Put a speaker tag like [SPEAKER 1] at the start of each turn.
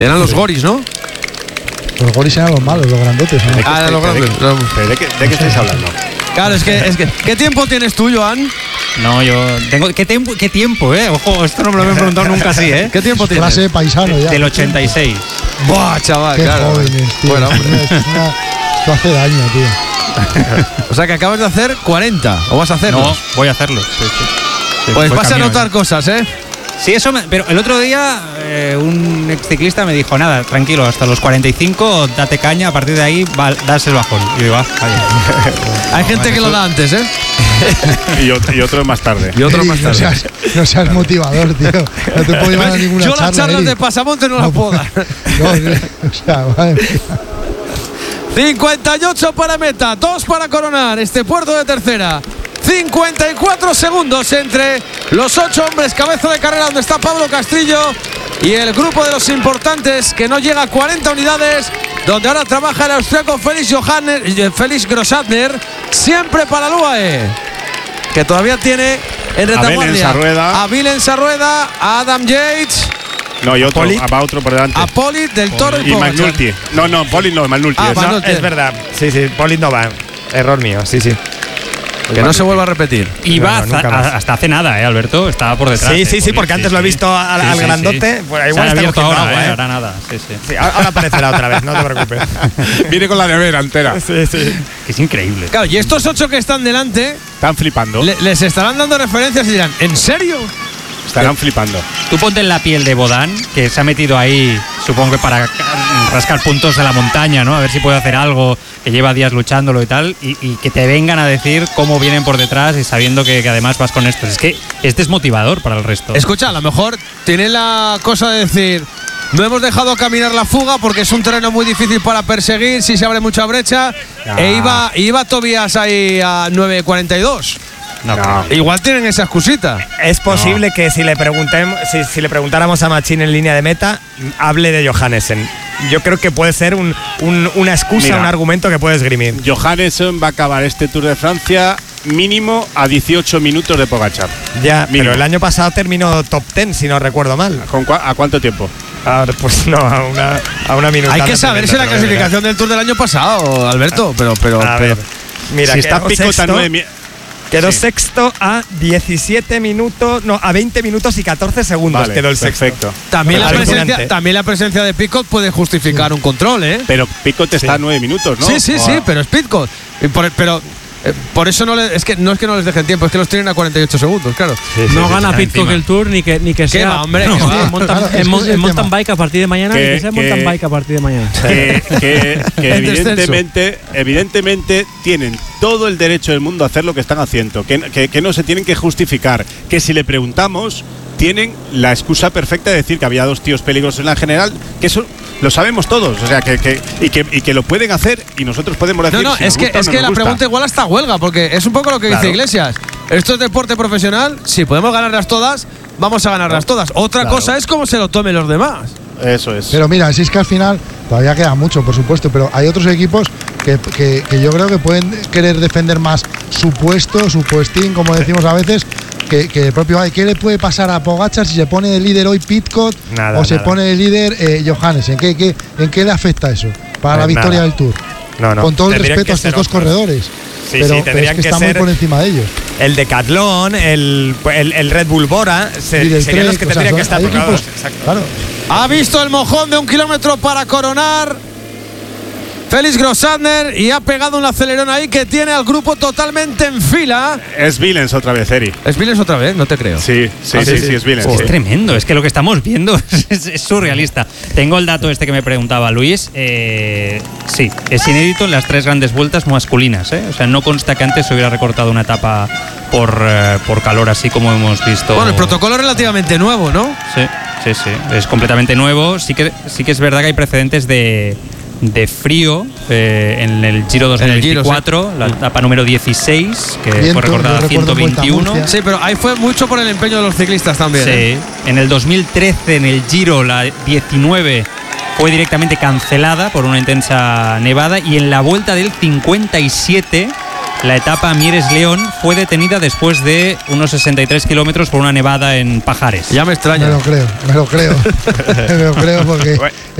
[SPEAKER 1] Eran los goris, ¿no?
[SPEAKER 2] Los goris eran los malos, los grandotes, ¿no?
[SPEAKER 1] Eran los grandes.
[SPEAKER 3] ¿De qué estáis hablando?
[SPEAKER 1] Claro, es que ¿qué tiempo tienes tú, Joan?
[SPEAKER 4] No, yo tengo... ¿Qué tiempo, Ojo, esto no me lo habían preguntado nunca así,
[SPEAKER 1] ¿Qué tiempo tienes?
[SPEAKER 2] Clase de paisano ya.
[SPEAKER 4] Del 86.
[SPEAKER 1] Buah, chaval,
[SPEAKER 2] Qué
[SPEAKER 1] claro.
[SPEAKER 2] jóvenes, tío.
[SPEAKER 1] Bueno, hombre.
[SPEAKER 2] Esto hace daño, tío.
[SPEAKER 1] O sea que acabas de hacer 40, ¿o vas a hacerlo?
[SPEAKER 4] No, voy a hacerlo. Sí,
[SPEAKER 1] Pues
[SPEAKER 4] voy
[SPEAKER 1] vas a
[SPEAKER 4] camino,
[SPEAKER 1] notar cosas, ¿eh?
[SPEAKER 4] Sí, pero el otro día un exciclista me dijo, nada, tranquilo, hasta los 45 date caña, a partir de ahí das el bajón. Y digo,
[SPEAKER 1] Hay gente que lo da antes, ¿eh?
[SPEAKER 3] y otro más tarde.
[SPEAKER 1] Y otro más
[SPEAKER 2] Eri,
[SPEAKER 1] tarde.
[SPEAKER 2] No seas motivador, tío. No te puedo llevar a ninguna
[SPEAKER 1] Yo
[SPEAKER 2] charla,
[SPEAKER 1] las charlas
[SPEAKER 2] Eri.
[SPEAKER 1] de pasamonte no las puedo dar.
[SPEAKER 2] No, o sea, madre mía.
[SPEAKER 1] 58 para meta, 2 para coronar este puerto de tercera. 54 segundos entre los 8 hombres cabeza de carrera donde está Pablo Castrillo y el grupo de los importantes que no llega a 40 unidades, donde ahora trabaja el austriaco Felix Grossatner, siempre para el UAE, que todavía tiene en retaguardia a Willem Sarrueda, a Adam Yates.
[SPEAKER 3] No, y otro, va otro por delante.
[SPEAKER 1] A Polit, Del Toro y
[SPEAKER 3] Y
[SPEAKER 1] Pogačar.
[SPEAKER 3] Magnulti. No, Polit no, Magnulti.
[SPEAKER 1] Ah,
[SPEAKER 3] es.
[SPEAKER 1] Magnulti.
[SPEAKER 5] No, es verdad. Sí, Polit no va. Error mío, sí.
[SPEAKER 1] Que no se vuelva a repetir.
[SPEAKER 4] Y va
[SPEAKER 5] nunca más.
[SPEAKER 4] hasta hace nada, Alberto. Estaba por detrás.
[SPEAKER 5] Sí, porque antes lo he visto al grandote. Pues igual
[SPEAKER 4] Se ha
[SPEAKER 5] está
[SPEAKER 4] abierto
[SPEAKER 5] cogiendo
[SPEAKER 4] ahora,
[SPEAKER 5] agua,
[SPEAKER 4] ahora nada. Sí.
[SPEAKER 5] Sí, ahora aparecerá otra vez, no te preocupes.
[SPEAKER 3] Viene con la nevera entera.
[SPEAKER 5] Sí.
[SPEAKER 4] Que es increíble.
[SPEAKER 1] Claro, y estos 8 que están delante
[SPEAKER 3] Están flipando.
[SPEAKER 1] les estarán dando referencias y dirán, ¿en serio?
[SPEAKER 3] Estarán flipando.
[SPEAKER 4] Tú ponte en la piel de Bodán, que se ha metido ahí, supongo que para rascar puntos de la montaña, ¿no? A ver si puede hacer algo, que lleva días luchándolo y tal, y que te vengan a decir cómo vienen por detrás y sabiendo que además vas con estos. Es que es desmotivador para el resto.
[SPEAKER 1] Escucha, a lo mejor tiene la cosa de decir, no hemos dejado caminar la fuga porque es un terreno muy difícil para perseguir, si se abre mucha brecha, iba Tobias ahí a 9:42.
[SPEAKER 4] No.
[SPEAKER 1] Igual tienen esa excusita.
[SPEAKER 5] Es posible que si le preguntáramos a Machín en línea de meta, hable de Johannesen. Yo creo que puede ser una excusa,
[SPEAKER 3] Mira,
[SPEAKER 5] un argumento que puede esgrimir.
[SPEAKER 3] Johannesson va a acabar este Tour de Francia mínimo a 18 minutos de Pogačar.
[SPEAKER 5] Ya,
[SPEAKER 3] mínimo.
[SPEAKER 5] pero el año pasado terminó top 10, si no recuerdo mal.
[SPEAKER 3] ¿A cuánto tiempo?
[SPEAKER 5] Pues no, a una minuta.
[SPEAKER 1] Hay que saber si la clasificación del Tour del año pasado, Alberto, pero
[SPEAKER 5] A ver, mira,
[SPEAKER 3] si está Picot a 9.
[SPEAKER 5] Quedó sexto a 17 minutos, no, a 20 minutos y 14 segundos quedó el sexto.
[SPEAKER 3] Perfecto.
[SPEAKER 1] también
[SPEAKER 5] Alucinante.
[SPEAKER 1] la presencia de Picot puede justificar un control, ¿eh?
[SPEAKER 3] Pero Picot está a 9 minutos, ¿no?
[SPEAKER 1] Sí, pero es Picot. Pero por eso no es que no les dejen tiempo, es que los tienen a 48 segundos, claro.
[SPEAKER 6] No gana Pidcock el Tour ni que sea.
[SPEAKER 1] va, hombre?
[SPEAKER 6] No,
[SPEAKER 1] ¿Qué va?
[SPEAKER 6] en mountain bike a partir de mañana, ni que sea
[SPEAKER 3] Que-
[SPEAKER 6] mountain bike a partir de mañana.
[SPEAKER 3] Que
[SPEAKER 1] El descenso.
[SPEAKER 3] evidentemente tienen todo el derecho del mundo a hacer lo que están haciendo, que no se tienen que justificar, que si le preguntamos tienen la excusa perfecta de decir que había 2 tíos peligrosos en la general, que eso lo sabemos todos, o sea, que lo pueden hacer y nosotros podemos decir
[SPEAKER 1] No,
[SPEAKER 3] si
[SPEAKER 1] es
[SPEAKER 3] nos gusta o
[SPEAKER 1] que
[SPEAKER 3] no nos
[SPEAKER 1] la
[SPEAKER 3] gusta.
[SPEAKER 1] pregunta igual hasta huelga, porque es un poco lo que dice
[SPEAKER 3] Claro.
[SPEAKER 1] Iglesias. Esto es deporte profesional, si podemos ganarlas todas, vamos a ganarlas todas. Otra cosa es cómo se lo tomen los demás.
[SPEAKER 3] Eso es.
[SPEAKER 2] Pero mira, si es que al final todavía queda mucho, por supuesto, pero hay otros equipos que yo creo que pueden querer defender más su puesto, su puestín, como decimos a veces, que el propio. ¿Qué le puede pasar a Pogačar si se pone de líder hoy Pidcock o se pone de líder Johannesson? ¿En qué le afecta eso para la victoria
[SPEAKER 5] nada.
[SPEAKER 2] del Tour?
[SPEAKER 5] No,
[SPEAKER 2] Con todo el
[SPEAKER 5] tendrían
[SPEAKER 2] respeto
[SPEAKER 5] que
[SPEAKER 2] a estos
[SPEAKER 5] ser
[SPEAKER 2] dos
[SPEAKER 5] otros.
[SPEAKER 2] corredores.
[SPEAKER 5] Sí,
[SPEAKER 2] pero
[SPEAKER 5] sí, tendrían
[SPEAKER 2] es que
[SPEAKER 5] que
[SPEAKER 2] está muy
[SPEAKER 5] ser
[SPEAKER 2] por encima de ellos.
[SPEAKER 5] el Decathlon, el Red Bull Bora,
[SPEAKER 2] Lidl
[SPEAKER 5] serían los que
[SPEAKER 2] Trek, o sea,
[SPEAKER 5] tendrían que estar
[SPEAKER 2] hay
[SPEAKER 5] tocados.
[SPEAKER 2] equipos-
[SPEAKER 5] Exacto.
[SPEAKER 2] Claro.
[SPEAKER 1] Ha visto el mojón de 1 kilómetro para coronar Felix Grossatner y ha pegado un acelerón ahí que tiene al grupo totalmente en fila.
[SPEAKER 3] Es Villens otra vez, Eri.
[SPEAKER 1] ¿Es Viles otra vez? No te creo.
[SPEAKER 3] Sí, es Villens.
[SPEAKER 4] Es tremendo, es que lo que estamos viendo es surrealista. Tengo el dato este que me preguntaba Luis. Sí, es inédito en las 3 grandes vueltas masculinas. O sea, no consta que antes se hubiera recortado una etapa por calor, así como hemos visto.
[SPEAKER 1] Bueno, el protocolo es relativamente nuevo, ¿no?
[SPEAKER 4] Sí. Es completamente nuevo. Sí que es verdad que hay precedentes de frío en el Giro 2024, la etapa número 16, que
[SPEAKER 2] Viento,
[SPEAKER 4] fue recordada
[SPEAKER 2] yo recuerdo en Vuelta a
[SPEAKER 4] 121.
[SPEAKER 2] Murcia.
[SPEAKER 1] Sí, pero ahí fue mucho por el empeño de los ciclistas también. ¿eh?
[SPEAKER 4] Sí, en el 2013 en el Giro, la 19, fue directamente cancelada por una intensa nevada y en la vuelta del 57 la etapa Mieres-León fue detenida después de unos 63 kilómetros por una nevada en Pajares.
[SPEAKER 1] Ya me extraña.
[SPEAKER 2] Me lo creo. Me lo creo porque